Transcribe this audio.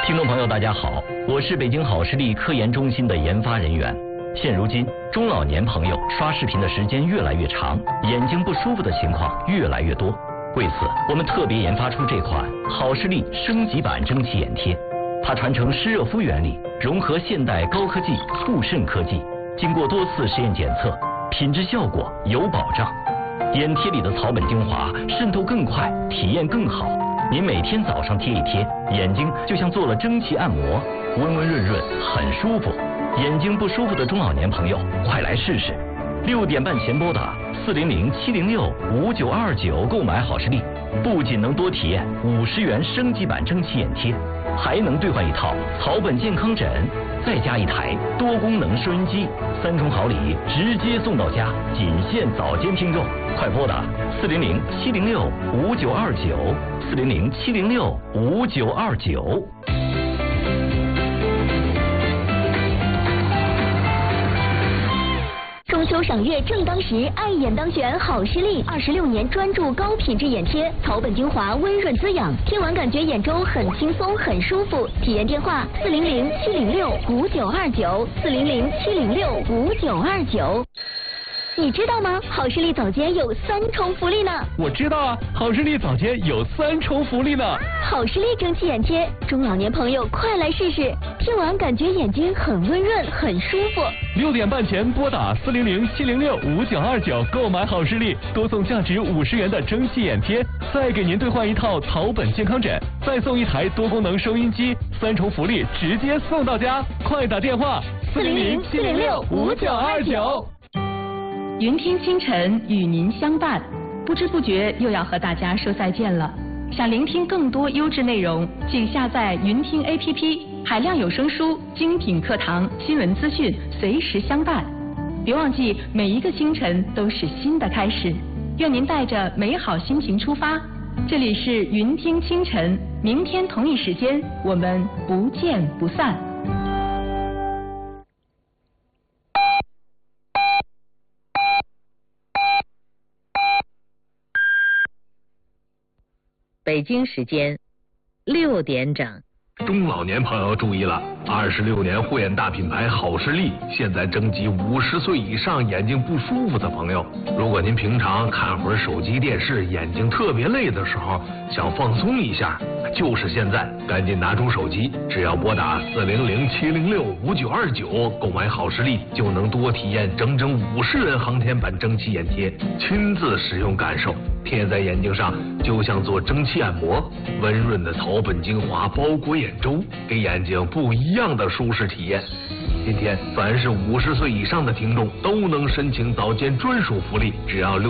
听众朋友，大家好，我是北京好视力科研中心的研发人员。现如今，中老年朋友刷视频的时间越来越长，眼睛不舒服的情况越来越多。为此，我们特别研发出这款好视力升级版蒸汽眼贴。它传承湿热敷原理，融合现代高科技护肾科技，经过多次实验检测，品质效果有保障。眼贴里的草本精华渗透更快，体验更好。您每天早上贴一贴，眼睛就像做了蒸汽按摩，温温润润，很舒服。眼睛不舒服的中老年朋友，快来试试！6点半前拨打400-706-5929购买好视力，不仅能多体验50元升级版蒸汽眼贴，还能兑换一套草本健康枕，再加一台多功能收音机，3重好礼直接送到家，仅限早间听众。快拨打400-706-5929，400-706-5929。 中秋赏月正当时，爱眼当选，好视力26年专注高品质眼贴，草本精华温润滋养，贴完感觉眼周很轻松很舒服。体验电话400-706-5929，400-706-5929。你知道吗？好视力早间有3重福利呢。 我知道啊，好视力早间有3重福利呢。 好视力蒸汽眼贴，中老年朋友快来试试，贴完感觉眼睛很温润很舒服。 6点半前拨打400-706-5929购买好视力，多送价值50元的蒸汽眼贴，再给您兑换一套草本健康枕，再送一台多功能收音机，3重福利直接送到家。快打电话 400-706-5929。 云听清晨与您相伴，不知不觉又要和大家说再见了。想聆听更多优质内容，请下载云听 APP， 海量有声书、精品课堂、新闻资讯随时相伴。别忘记，每一个清晨都是新的开始。愿您带着美好心情出发。这里是云听清晨，明天同一时间我们不见不散。 北京时间6点整。 中老年朋友注意了，26年护眼大品牌好视力现在征集50岁以上眼睛不舒服的朋友。如果您平常看会儿手机电视，眼睛特别累的时候，想放松一下，就是现在，赶紧拿出手机，只要拨打400-706-5929购买好视力，就能多体验整整50元航天版蒸汽眼贴，亲自使用感受，贴在眼睛上就像做蒸汽按摩，温润的草本精华包裹眼周，给眼睛不一样的舒适体验。今天凡是50岁以上的听众都能申请早间专属福利，只要